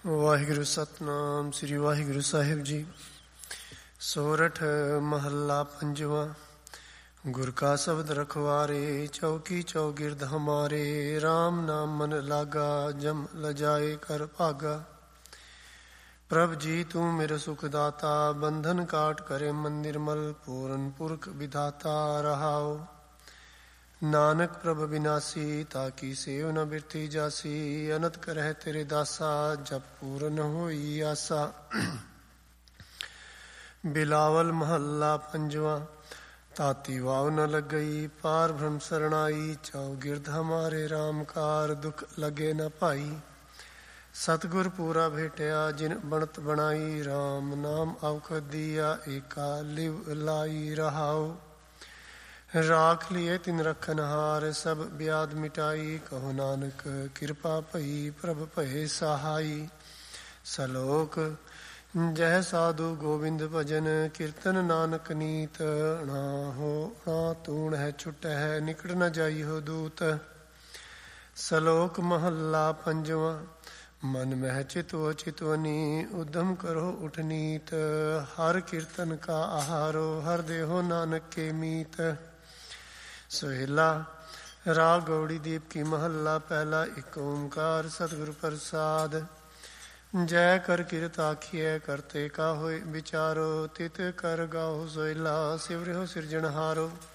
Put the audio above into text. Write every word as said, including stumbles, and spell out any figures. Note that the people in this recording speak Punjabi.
ਵਾਹਿਗੁਰੂ ਸਤਿਨਾਮ ਸ੍ਰੀ ਵਾਹਿਗੁਰੂ ਸਾਹਿਬ ਜੀ। ਸੋਰਠ ਮਹੱਲਾ ਪੰਜਵਾਂ। ਗੁਰ ਕਾ ਸ਼ਬਦ ਰਖਵਾਰੇ, ਚੌਕੀ ਚੌਗਿਰਦ ਹਮਾਰੇ। ਰਾਮ ਨਾਮ ਮਨ ਲਾਗਾ, ਜਮ ਲਜਾਏ ਕਰ ਭਾਗਾ। ਪ੍ਰਭ ਜੀ ਤੂੰ ਮੇਰੇ ਸੁਖ ਦਾਤਾ, ਬੰਧਨ ਕਾਟ ਕਰੇ ਮਨ ਨਿਰਮਲ। ਪੂਰਨ ਪੁਰਖ ਵਿਧਾਤਾ ਰਹਾਓ। ਨਾਨਕ ਪ੍ਰਭ ਬਿਨਾਸੀ, ਤਾਕੀ ਸੇਵ ਨ ਬਿਰਥੀ ਜਾਸੀ। ਅਨਤ ਕਰਹਿ ਤੇਰੇ ਦਾਸਾ, ਜਪ ਪੂਰਨ ਹੋਈ ਆਸਾ। ਬਿਲਾਵਲ ਮਹੱਲਾ ਪੰਜਵਾਂ। ਤਾਤੀ ਵਾਵ ਨ ਲੱਗਈ, ਪਾਰ ਬ੍ਰਹਮ ਸਰਣਾਈ। ਚੌਗਿਰਦ ਹਮਾਰੇ ਰਾਮ ਕਾਰ, ਦੁਖ ਲਗੇ ਨ ਭਾਈ। ਸਤਿਗੁਰ ਪੂਰਾ ਭੇਟਿਆ, ਜਿਨ ਬਣਤ ਬਣਾਈ। ਰਾਮ ਨਾਮ ਔਖਦ ਦੀਆ, ਏਕਾ ਲਿਵ ਲਾਈ ਰਹਾਓ। ਰਾਖ ਲਿਏ ਤਿਨ ਰਖਨਹਾਰ, ਸਭ ਬਿਆਦ ਮਿਟਾਈ। ਕਹੋ ਨਾਨਕ ਕਿਰਪਾ ਭਈ, ਪ੍ਰਭ ਭਏ ਸਹਾਈ। ਸਲੋਕ ਜਹ ਸਾਧੂ ਗੋਬਿੰਦ ਭਜਨ, ਕੀਰਤਨ ਨਾਨਕ ਨੀਤ। ਨਾ ਹੋ ਨਾ ਤੂਣ ਹੈ ਛੁਟ ਹੈ, ਨਿਕਟ ਨ ਜਾਈ ਹੋ ਦੂਤ। ਸਲੋਕ ਮਹੱਲਾ ਪੰਜਵਾਂ। ਮਨ ਮਹਿ ਚਿਤਵ ਚਿਤਵਨੀ, ਉਦਮ ਕਰੋ ਉਠ ਨੀਤ। ਹਰ ਕੀਰਤਨ ਕਾ ਆਹਾਰੋ, ਹਰ ਦੇਹੋ ਨਾਨਕ ਕੇ ਮੀਤ। ਸੋਹਿਲਾ ਰਾਗ ਗੌੜੀ ਦੀਪ ਕੀ ਮਹੱਲਾ ਪਹਿਲਾ। ਇੱਕ ਓਂਕਾਰ ਸਤਿਗੁਰ ਪ੍ਰਸਾਦ। ਜੈ ਕਰ ਕਿਰਤ ਆਖੀਐ, ਕਰਤੇ ਕਾ ਹੋਇ ਵਿਚਾਰੋ। ਤਿਤ ਕਰ ਗਾਓ ਸੋਹਿਲਾ, ਸਿਵਰਿਓ ਸਿਰਜਣਹਾਰੋ।